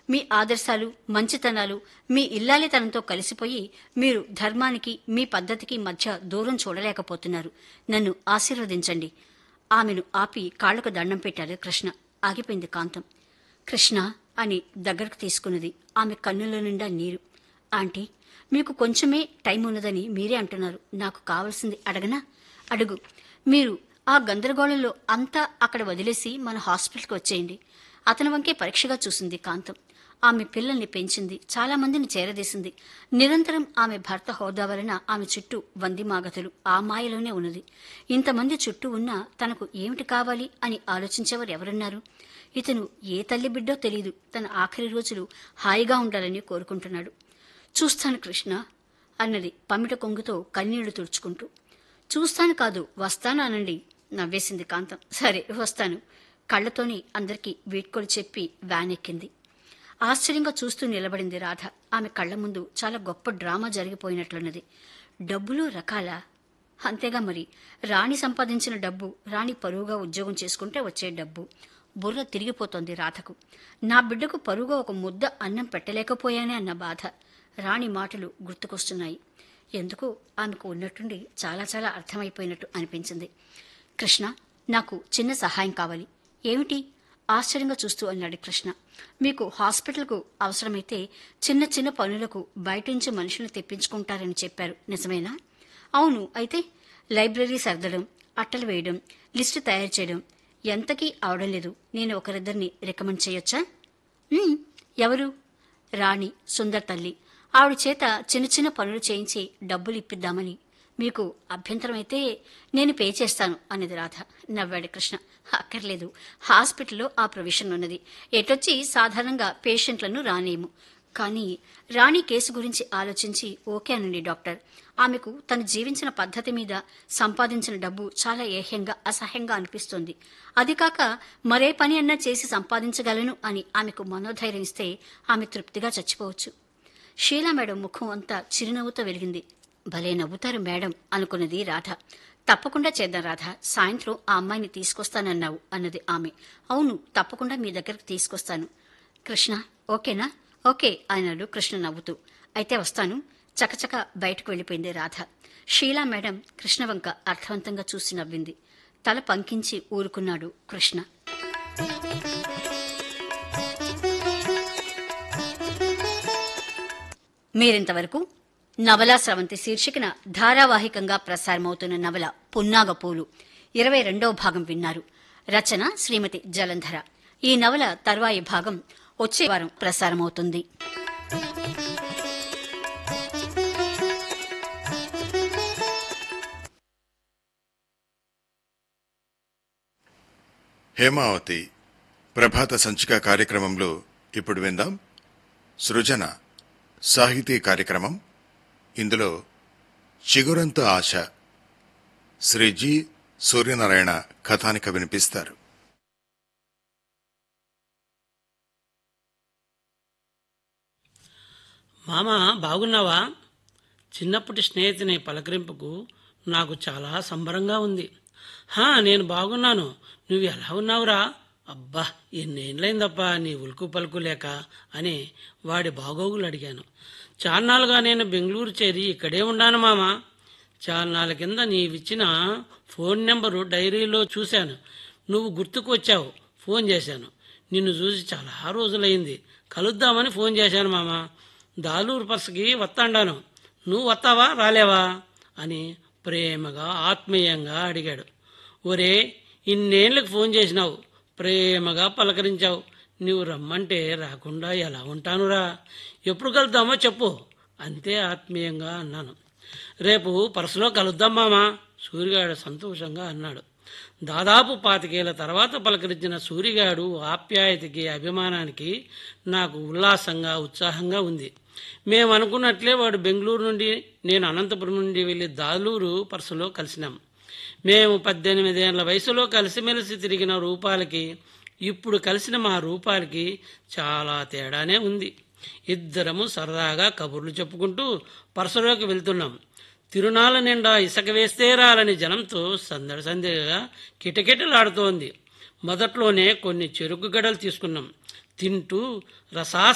మీ ఆదర్శాలు, మంచితనాలు మీ ఇల్లాలితనంతో కలిసిపోయి మీరు ధర్మానికి, మీ పద్ధతికి మధ్య దూరం చూడలేకపోతున్నారు. నన్ను ఆశీర్వదించండి. ఆమెను ఆపి కాళ్లకు దండం పెట్టారు కృష్ణ. ఆగిపోయింది కాంతం. కృష్ణ అని దగ్గరకు తీసుకున్నది. ఆమె కన్నుల నిండా నీరు. ఆంటీ, మీకు కొంచెమే టైం ఉన్నదని మీరే అంటున్నారు. నాకు కావలసింది అడగనా? అడుగు. మీరు ఆ గందరగోళంలో అంతా అక్కడ వదిలేసి మన హాస్పిటల్కి వచ్చేయండి. అతని వంకే పరీక్షగా చూసింది కాంతం. ఆమె పిల్లల్ని పెంచింది, చాలా మందిని చేరదీసింది. నిరంతరం ఆమె భర్త హోదా వలన ఆమె చుట్టూ వందిమాగతులు. ఆ మాయలోనే ఉన్నది. ఇంతమంది చుట్టూ ఉన్నా తనకు ఏమిటి కావాలి అని ఆలోచించేవారు ఎవరున్నారు? ఇతను ఏ తల్లి బిడ్డో తెలీదు. తన ఆఖరి రోజులు హాయిగా ఉండాలని కోరుకుంటున్నాడు. చూస్తాను కృష్ణ అన్నది పమిట కొంగుతో కన్నీళ్లు తుడుచుకుంటూ. చూస్తాను కాదు, వస్తాను అనండి నవ్వేసింది కాంతం. సరే వస్తాను. కళ్లతోనే అందరికీ వీడ్కోలు చెప్పి వ్యాన్ ఎక్కింది. ఆశ్చర్యంగా చూస్తూ నిలబడింది రాధ. ఆమె కళ్ల ముందు చాలా గొప్ప డ్రామా జరిగిపోయినట్లున్నది. డబ్బులు రకాలా? అంతేగా మరి. రాణి సంపాదించిన డబ్బు, రాణి పరువుగా ఉద్యోగం చేసుకుంటే వచ్చే డబ్బు. బుర్ర తిరిగిపోతోంది రాధకు. నా బిడ్డకు పరువుగా ఒక ముద్ద అన్నం పెట్టలేకపోయానే అన్న బాధ. రాణి మాటలు గుర్తుకొస్తున్నాయి. ఎందుకో ఆమెకు ఉన్నట్టుండి చాలా చాలా అర్థమైపోయినట్టు అనిపించింది. కృష్ణ, నాకు చిన్న సహాయం కావాలి. ఏమిటి? ఆశ్చర్యంగా చూస్తూ అన్నాడు కృష్ణ. మీకు హాస్పిటల్కు అవసరమైతే చిన్న చిన్న పనులకు బయటించి మనుషులను తెప్పించుకుంటారని చెప్పారు, నిజమేనా? అవును. అయితే లైబ్రరీ సర్దడం, అట్టలు వేయడం, లిస్టు తయారు చేయడం ఎంతకీ అవడం లేదు. నేను ఒకరిద్దరిని రికమెండ్ చేయొచ్చా? ఎవరు? రాణి, సుందర్ తల్లి. ఆవిడ చేత చిన్న చిన్న పనులు చేయించి డబ్బులు ఇప్పిద్దామని. మీకు అభ్యంతరం అయితే నేను పే చేస్తాను అన్నది రాధ. నవ్వాడు కృష్ణ. అక్కర్లేదు, హాస్పిటల్లో ఆ ప్రొవిజన్ ఉన్నది. ఎటొచ్చి సాధారణంగా పేషెంట్లను రానేము. కానీ రాణి కేసు గురించి ఆలోచించి ఓకే అనండి డాక్టర్. ఆమెకు తను జీవించిన పద్ధతి మీద సంపాదించిన డబ్బు చాలా ఏహ్యంగా, అసహ్యంగా అనిపిస్తోంది. అది కాక మరే పని అన్నా చేసి సంపాదించగలను అని ఆమెకు మనోధైర్యం ఇస్తే ఆమె తృప్తిగా చచ్చిపోవచ్చు. షీలా మేడం ముఖం అంతా చిరునవ్వుతో వెలిగింది. భలే నవ్వుతారు మేడం అనుకున్నది రాధ. తప్పకుండా చేద్దాం రాధ. సాయంత్రం ఆ అమ్మాయిని తీసుకొస్తానన్నావు అన్నది ఆమె. అవును, తప్పకుండా మీ దగ్గరకు తీసుకొస్తాను. కృష్ణ, ఓకేనా? ఓకే అన్నాడు కృష్ణ నవ్వుతూ. అయితే వస్తాను. చకచక బయటకు వెళ్లిపోయింది రాధ. షీలా మేడం కృష్ణ వంక అర్థవంతంగా చూసి నవ్వింది. తల పంకించి ఊరుకున్నాడు కృష్ణ. మీరింతవరకు నవలా స్రవంతి శీర్షికన ధారావాహికంగా ప్రసారమవుతున్న నవల పున్నాగపూలు 22వ భాగం విన్నారు. రచన శ్రీమతి జలంధర. ఈ నవల తర్వాయి భాగం వచ్చే వారం ప్రసారమవుతుంది. హేమావతి ప్రభాత సంచిక కార్యక్రమంలో ఇప్పుడు విందాం సృజన సాహితీ కార్యక్రమం. ఇందులో చిగురంత ఆశ శ్రీ జి సూర్యనారాయణ కథానిక వినిపిస్తారు. మామ, బాగున్నావా? చిన్నప్పటి స్నేహితుని పలకరింపుకు నాకు చాలా సంబరంగా ఉంది. నేను బాగున్నాను. నువ్వు ఎలా ఉన్నావురా? అబ్బా, ఎన్నేళ్ళైందప్పా నీ ఉలుకు పలుకు లేక అని వాడి బాగోగులు అడిగాను. చాన్నాళ్ళుగా నేను బెంగళూరు చేరి ఇక్కడే ఉన్నాను మామ. చాన్నాళ్ళ కింద నీవిచ్చిన ఫోన్ నెంబరు డైరీలో చూశాను. నువ్వు గుర్తుకు వచ్చావు. ఫోన్ చేశాను. నిన్ను చూసి చాలా రోజులైంది. కలుద్దామని ఫోన్ చేశాను మామ. దాలూరు పర్సుకి వస్తాండాను. నువ్వు వస్తావా రాలేవా అని ప్రేమగా ఆత్మీయంగా అడిగాడు. ఒరే, ఇన్నేళ్ళకి ఫోన్ చేసినావు, ప్రేమగా పలకరించావు. నువ్వు రమ్మంటే రాకుండా ఎలా ఉంటానురా? ఎప్పుడు కలుద్దామో చెప్పు అంతే ఆత్మీయంగా అన్నాను. రేపు పర్సులో కలుద్దాం మామా, సూరిగాడు సంతోషంగా అన్నాడు. దాదాపు 25 ఏళ్ల తర్వాత పలకరించిన సూరిగాడు ఆప్యాయతకి, అభిమానానికి నాకు ఉల్లాసంగా, ఉత్సాహంగా ఉంది. మేము అనుకున్నట్లే వాడు బెంగళూరు నుండి, నేను అనంతపురం నుండి వెళ్ళి దాలూరు పర్సులో కలిసినాం. మేము 18 ఏళ్ల వయసులో కలిసిమెలిసి తిరిగిన రూపాలకి ఇప్పుడు కలిసిన మా రూపాలకి చాలా తేడానే ఉంది. ఇద్దరము సరదాగా కబుర్లు చెప్పుకుంటూ పర్సులోకి వెళ్తున్నాం. తిరునాళ్ళ నిండా ఇసుక వేస్తే రాలని జనంతో సందడి సందడిగా కిటకిటలాడుతోంది. మొదట్లోనే కొన్ని చెరుకు గడలు తీసుకున్నాం. తింటూ